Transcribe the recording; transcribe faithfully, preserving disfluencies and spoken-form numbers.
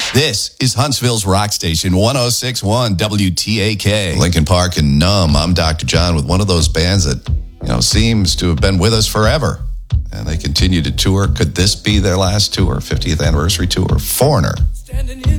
This is Huntsville's Rock Station, one oh six point one W T A K. Lincoln Park and Numb. I'm Doctor John with one of those bands that, you know, seems to have been with us forever. And they continue to tour. Could this be their last tour, fiftieth anniversary tour? Foreigner.